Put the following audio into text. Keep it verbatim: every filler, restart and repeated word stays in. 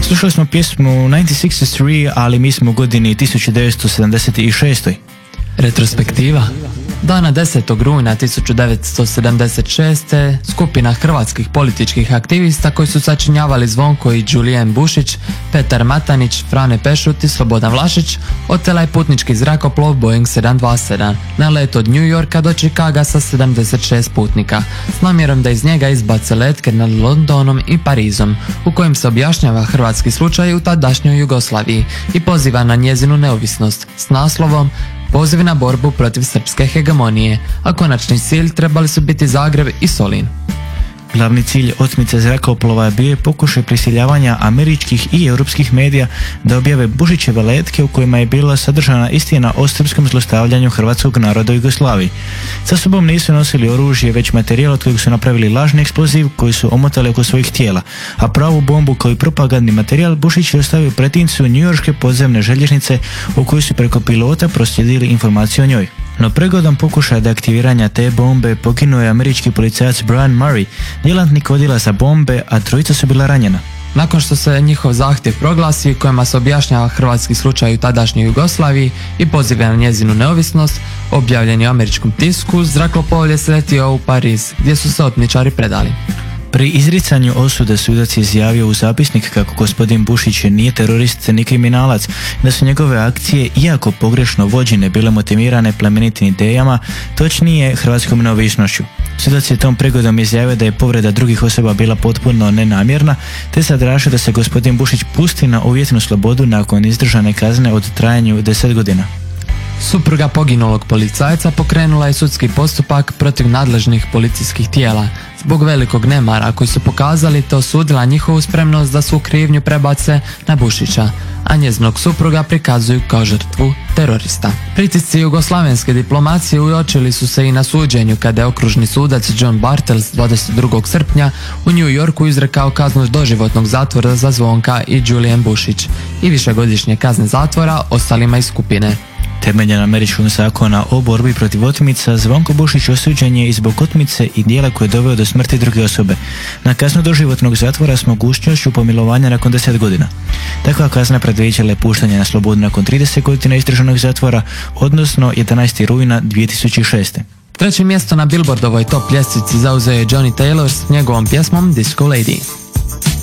Slušali smo pjesmu devetnaest šezdeset tri, ali mi smo u godini tisuću devetsto sedamdeset šest. Retrospektiva. Dana desetog rujna tisuću devetsto sedamdeset šeste. skupina hrvatskih političkih aktivista koji su sačinjavali Zvonko i Julijan Bušić, Petar Matanić, Frane Pešut i Slobodan Vlašić otela je putnički zrakoplov Boeing sedam dvadeset sedam na let od New Yorka do Chicaga sa sedamdeset šest putnika s namjerom da iz njega izbace letke nad Londonom i Parizom, u kojem se objašnjava hrvatski slučaj u tadašnjoj Jugoslaviji i poziva na njezinu neovisnost s naslovom Poziv na borbu protiv srpske hegemonije, a konačni cilj trebali su biti Zagreb i Solin. Glavni cilj otmice zrakoplova bio je pokušaj prisiljavanja američkih i europskih medija da objave Bušićeve letke u kojima je bila sadržana istina o srpskom zlostavljanju hrvatskog naroda u Jugoslaviji. Sa sobom nisu nosili oružje, već materijal od kojeg su napravili lažni eksploziv koji su omotali oko svojih tijela, a pravu bombu kao i propagandni materijal Bušić je ostavio u pretincu njujorške podzemne željeznice u kojoj su preko pilota proslijedili informacije o njoj. No pregodom pokušaja deaktiviranja te bombe poginuo je američki policajac Brian Murray, djelatnik odjela za bombe, a trojica su bila ranjena. Nakon što se njihov zahtjev proglasi, kojima se objašnjava hrvatski slučaj u tadašnjoj Jugoslaviji i poziva na njezinu neovisnost, objavljen je u američkom tisku, zrakoplov je sletio u Pariz, gdje su se otmičari predali. Pri izricanju osude sudac je izjavio u zapisnik kako gospodin Bušić nije terorist ni kriminalac, da su njegove akcije, iako pogrešno vođene, bile motivirane plemenitim idejama, točnije hrvatskom neovisnošću. Sudac je tom prigodom izjavio da je povreda drugih osoba bila potpuno nenamjerna, te zatražio da se gospodin Bušić pusti na uvjetnu slobodu nakon izdržane kazne od trajanju deset godina. Supruga poginulog policajca pokrenula je sudski postupak protiv nadležnih policijskih tijela zbog velikog nemara koji su pokazali te osudila njihovu spremnost da su krivnju prebace na Bušića, a njezinog supruga prikazuju kao žrtvu terorista. Pritisci jugoslavenske diplomacije uočili su se i na suđenju kada je okružni sudac John Bartels dvadeset drugog srpnja u New Yorku izrekao kaznu doživotnog zatvora za Zvonka i Julijan Bušić i višegodišnje kazne zatvora ostalima iz skupine. Temeljem američkog zakona o borbi protiv otmica, Zvonko Bušić osuđen je i zbog otmice i dijela koje je doveo do smrti druge osobe na kaznu doživotnog zatvora s mogućnošću pomilovanja nakon deset godina. Takva kazna predviđala je puštanje na slobodu nakon trideset godina izdržanog zatvora, odnosno jedanaestog rujna dvije tisuće šeste. Treće mjesto na Billboardovoj top ljestvici zauzeo je Johnny Taylor s njegovom pjesmom Disco Lady.